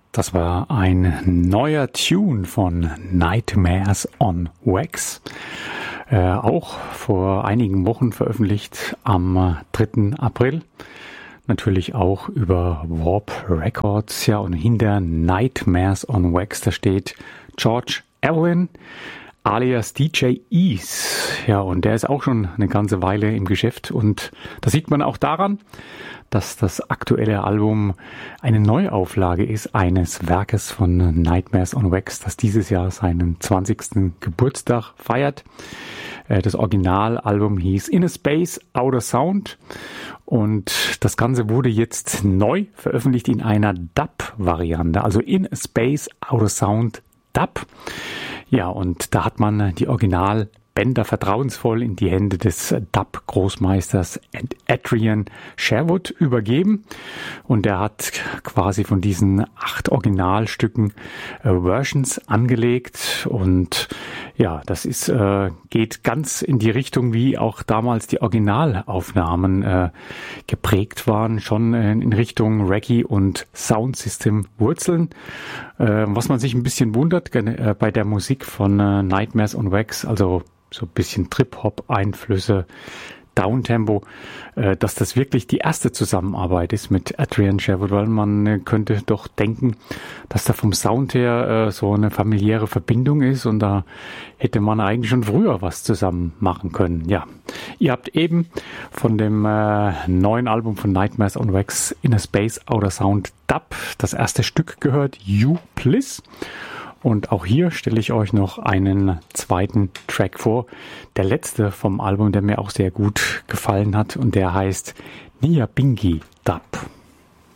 Das war ein neuer Tune von Nightmares on Wax. Auch vor einigen Wochen veröffentlicht am 3. April. Natürlich auch über Warp Records. Ja, und hinter Nightmares on Wax, da steht George Erwin alias DJ Ease. Ja, und der ist auch schon eine ganze Weile im Geschäft. Und das sieht man auch daran, dass das aktuelle Album eine Neuauflage ist eines Werkes von Nightmares on Wax, das dieses Jahr seinen 20. Geburtstag feiert. Das Originalalbum hieß In a Space, Outer Sound und das Ganze wurde jetzt neu veröffentlicht in einer Dub-Variante, also In a Space, Outer Sound Dub. Ja, und da hat man die Originalbänder vertrauensvoll in die Hände des Dub-Großmeisters Adrian Sherwood übergeben. Und er hat quasi von diesen 8 Originalstücken Versions angelegt. Und ja, das ist geht ganz in die Richtung, wie auch damals die Originalaufnahmen geprägt waren, schon in Richtung Reggae und Soundsystem Wurzeln. Was man sich ein bisschen wundert bei der Musik von Nightmares on Wax, also so ein bisschen Trip-Hop-Einflüsse, Downtempo, dass das wirklich die erste Zusammenarbeit ist mit Adrian Sherwood, weil man könnte doch denken, dass da vom Sound her so eine familiäre Verbindung ist und da hätte man eigentlich schon früher was zusammen machen können. Ja, ihr habt eben von dem neuen Album von Nightmares on Wax In a Space, Outer Sound Dub das erste Stück gehört, You Bliss. Und auch hier stelle ich euch noch einen zweiten Track vor. Der letzte vom Album, der mir auch sehr gut gefallen hat und der heißt Nyabinghi Dub.